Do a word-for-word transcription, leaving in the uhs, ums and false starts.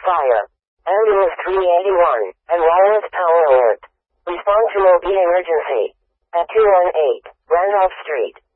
fire. Ambulance three eighty-one, and wireless power alert. Respond to mobile emergency. At two one eight, Randolph Street.